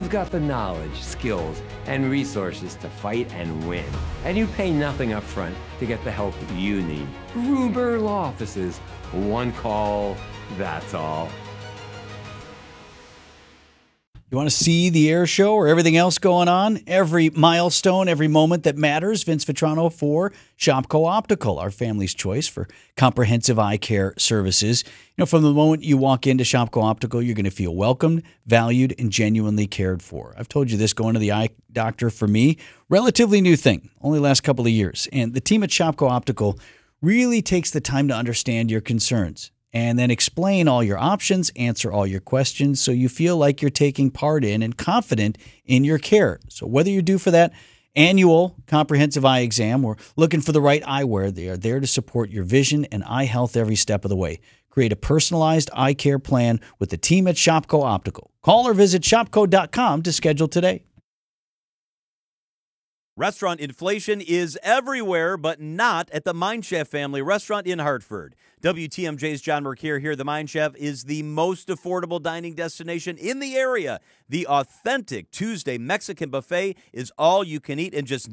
You've got the knowledge, skills, and resources to fight and win. And you pay nothing up front to get the help you need. Gruber Law Offices. One call, that's all. You want to see the air show or everything else going on? Every milestone, every moment that matters. Vince Vitrano for Shopko Optical, our family's choice for comprehensive eye care services. You know, from the moment you walk into Shopko Optical, you're going to feel welcomed, valued, and genuinely cared for. I've told you this, going to the eye doctor for me, relatively new thing, only last couple of years. And the team at Shopko Optical really takes the time to understand your concerns and then explain all your options, answer all your questions so you feel like you're taking part in and confident in your care. So whether you're due for that annual comprehensive eye exam or looking for the right eyewear, they are there to support your vision and eye health every step of the way. Create a personalized eye care plan with the team at Shopko Optical. Call or visit shopko.com to schedule today. Restaurant inflation is everywhere, but not at the Mind Chef family restaurant in Hartford. WTMJ's John Mercure here. The Mind Chef is the most affordable dining destination in the area. The authentic Tuesday Mexican buffet is all you can eat in just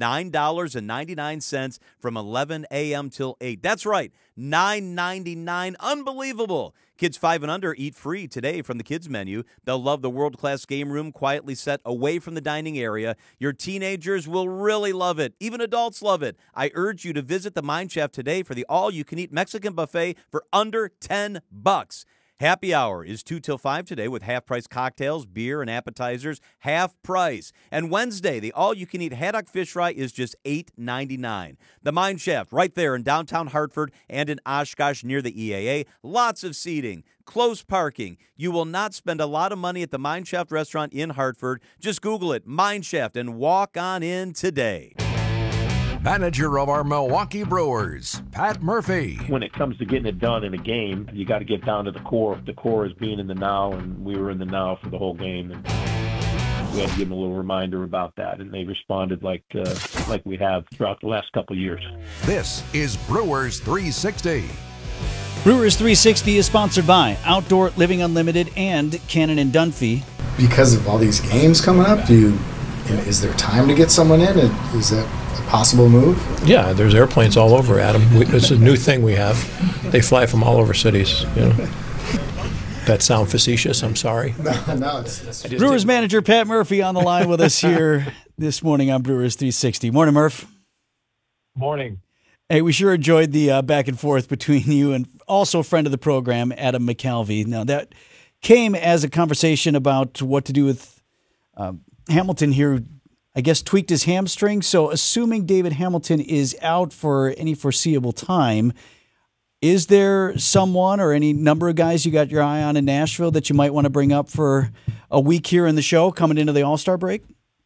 $9.99 from 11 a.m. till 8. That's right, $9.99. Unbelievable. Kids 5 and under eat free today from the kids menu. They'll love the world-class game room quietly set away from the dining area. Your teenagers will really love it. Even adults love it. I urge you to visit the Mind Chef today for the all-you-can-eat Mexican buffet for under $10. Happy hour is 2 till 5 today with half-price cocktails, beer, and appetizers, half price. And Wednesday, the all-you-can-eat haddock fish fry is just $8.99. The Mind Chef, right there in downtown Hartford and in Oshkosh near the EAA. Lots of seating, close parking. You will not spend a lot of money at the Mind Chef restaurant in Hartford. Just Google it, Mind Chef, and walk on in today. Manager of our Milwaukee Brewers, Pat Murphy. When it comes to getting it done in a game, you got to get down to the core. The core is being in the now, and we were in the now for the whole game. And we had to give them a little reminder about that, and they responded like we have throughout the last couple of years. This is Brewers 360. Brewers 360 is sponsored by Outdoor Living Unlimited and Cannon and Dunphy. Because of all these games coming up, is there time to get someone in? Is that a possible move? Yeah, there's airplanes all over, Adam. It's a new thing we have. They fly from all over cities. You know. That sound facetious? I'm sorry. No. Brewers manager Pat Murphy on the line with us here this morning on Brewers 360. Morning, Murph. Morning. Hey, we sure enjoyed the back and forth between you and also a friend of the program, Adam McCalvey. Now, that came as a conversation about what to do with Hamilton here, I guess, tweaked his hamstring. So assuming David Hamilton is out for any foreseeable time, is there someone or any number of guys you got your eye on in Nashville that you might want to bring up for a week here in the show coming into the All-Star break?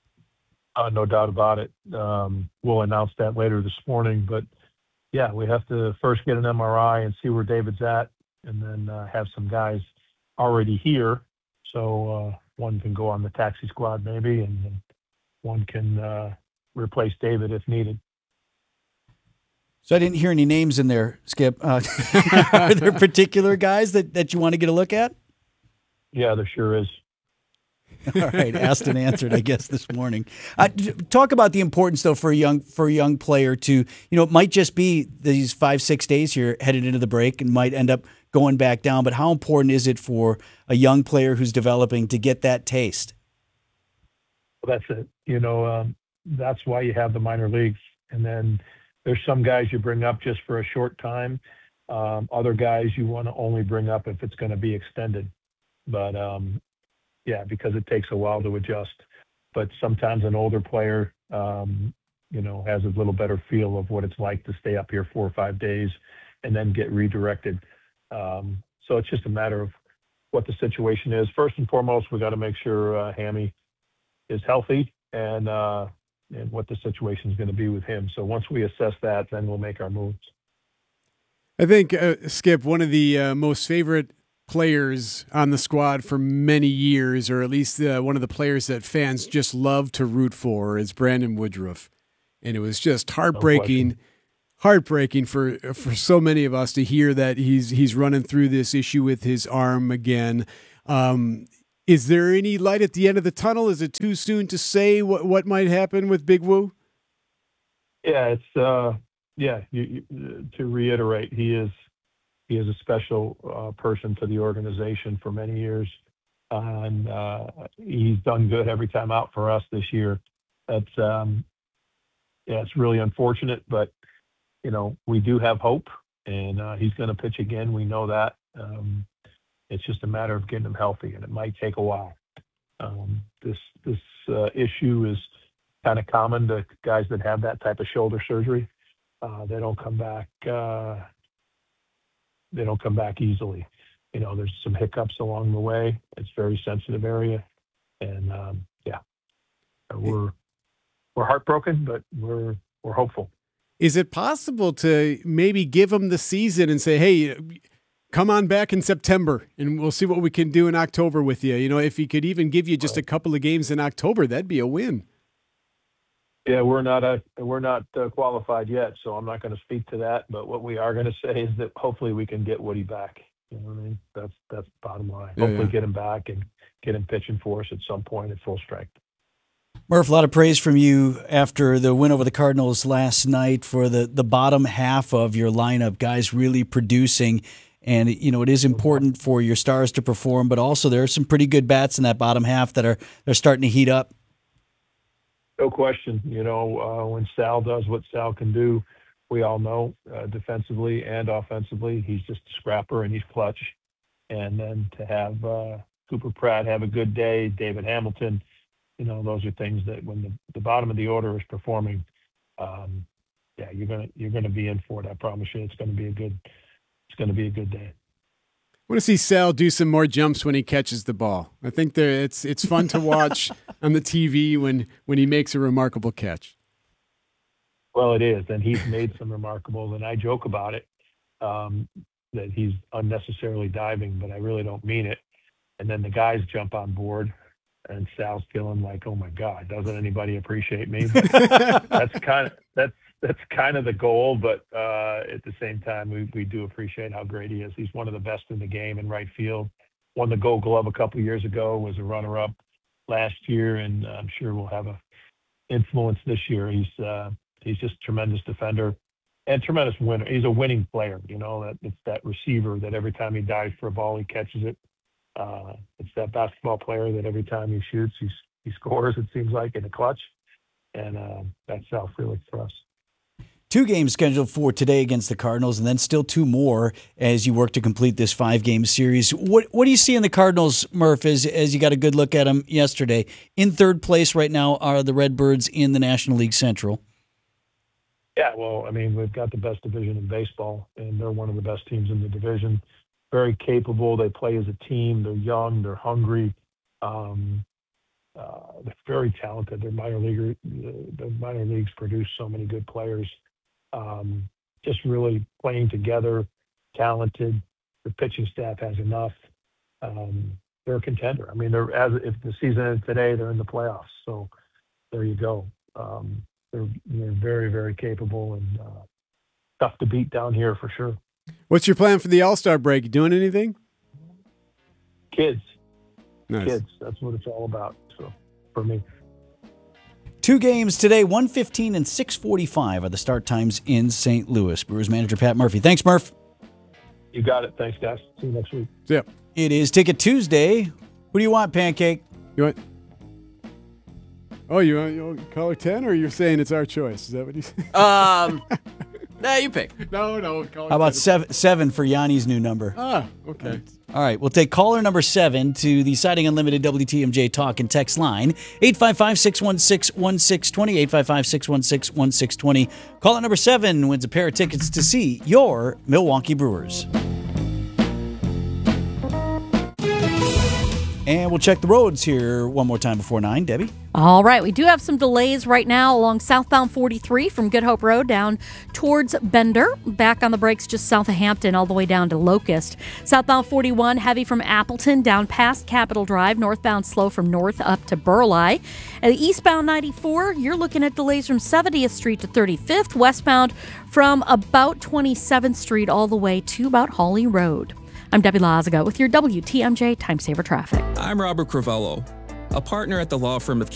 No doubt about it. We'll announce that later this morning. But, yeah, we have to first get an MRI and see where David's at, and then have some guys already here. So one can go on the taxi squad maybe, and one can replace David if needed. So I didn't hear any names in there, Skip. Are there particular guys that you want to get a look at? Yeah, there sure is. All right, asked and answered, I guess, this morning. Talk about the importance, though, for a young player to, it might just be these 5-6 days here headed into the break and might end up going back down. But how important is it for a young player who's developing to get that taste? Well, that's it. That's why you have the minor leagues. And then there's some guys you bring up just for a short time. Other guys you want to only bring up if it's going to be extended. But, yeah, because it takes a while to adjust. But sometimes an older player, has a little better feel of what it's like to stay up here 4 or 5 days and then get redirected. So it's just a matter of what the situation is. First and foremost, we got to make sure Hammy is healthy and what the situation is going to be with him. So once we assess that, then we'll make our moves. I think, Skip, one of the most favorite players on the squad for many years, or at least one of the players that fans just love to root for, is Brandon Woodruff. And it was just heartbreaking for so many of us to hear that he's running through this issue with his arm again. Is there any light at the end of the tunnel? Is it too soon to say what might happen with Big Woo? Yeah, it's to reiterate, he is a special person to the organization for many years, and he's done good every time out for us this year. That's it's really unfortunate, but we do have hope, and he's going to pitch again. We know that. It's just a matter of getting him healthy, and it might take a while. This issue is kind of common to guys that have that type of shoulder surgery. They don't come back. They don't come back easily. There's some hiccups along the way. It's a very sensitive area, and we're heartbroken, but we're hopeful. Is it possible to maybe give him the season and say, hey, come on back in September and we'll see what we can do in October with you? If he could even give you just a couple of games in October, that'd be a win. Yeah, we're not qualified yet, so I'm not going to speak to that. But what we are going to say is that hopefully we can get Woody back. You know what I mean? That's the bottom line. Hopefully get him back and get him pitching for us at some point at full strength. Murph, a lot of praise from you after the win over the Cardinals last night for the bottom half of your lineup, guys really producing. And, it is important for your stars to perform, but also there are some pretty good bats in that bottom half that they're starting to heat up. No question. When Sal does what Sal can do, we all know defensively and offensively, he's just a scrapper and he's clutch. And then to have Cooper Pratt have a good day, David Hamilton, those are things that when the bottom of the order is performing, you're gonna be in for it. I promise you, it's gonna be a good day. I want to see Sal do some more jumps when he catches the ball. I think it's fun to watch on the TV when he makes a remarkable catch. Well, it is, and he's made some remarkables, and I joke about it, that he's unnecessarily diving, but I really don't mean it. And then the guys jump on board, and Sal's feeling like, oh my God, doesn't anybody appreciate me? That's kind of the goal, but at the same time, we do appreciate how great he is. He's one of the best in the game in right field. Won the Gold Glove a couple years ago, was a runner-up last year, and I'm sure we'll have a influence this year. He's just a tremendous defender and tremendous winner. He's a winning player. It's that receiver that every time he dives for a ball, he catches it. It's that basketball player that every time he shoots, he scores, it seems like, in a clutch. And that's Sal Frelick for us. 2 games scheduled for today against the Cardinals, and then still 2 more as you work to complete this 5-game series. What do you see in the Cardinals, Murph, as you got a good look at them yesterday? In third place right now are the Redbirds in the National League Central. Yeah, well, I mean, we've got the best division in baseball, and they're one of the best teams in the division. Very capable. They play as a team. They're young. They're hungry. They're very talented. The minor leagues produce so many good players. Just really playing together, talented. The pitching staff has enough. They're a contender. I mean, if the season ends today, they're in the playoffs. So there you go. They're very, very capable and tough to beat down here for sure. What's your plan for the All-Star break? You doing anything? Kids. Nice. Kids. That's what it's all about. So for me. 2 games today, 1:15 and 6:45 are the start times in St. Louis. Brewers manager Pat Murphy. Thanks, Murph. You got it. Thanks, guys. See you next week. Yeah. It is Ticket Tuesday. Who do you want, Pancake? You want? Oh, you want caller 10, or you're saying it's our choice? Is that what you said? Nah, you pick. No. How about 7 for Yanni's new number? Ah, okay. All right, we'll take caller number 7 to the Siding Unlimited WTMJ Talk and Text line, 855-616-1620, 855-616-1620. Caller number 7 wins a pair of tickets to see your Milwaukee Brewers. And we'll check the roads here one more time before 9. Debbie? All right. We do have some delays right now along southbound 43 from Good Hope Road down towards Bender. Back on the brakes just south of Hampton all the way down to Locust. Southbound 41 heavy from Appleton down past Capitol Drive. Northbound slow from North up to Burleigh. And the eastbound 94, you're looking at delays from 70th Street to 35th. Westbound from about 27th Street all the way to about Hawley Road. I'm Debbie Lazaga with your WTMJ Time Saver Traffic. I'm Robert Crivello, a partner at the law firm of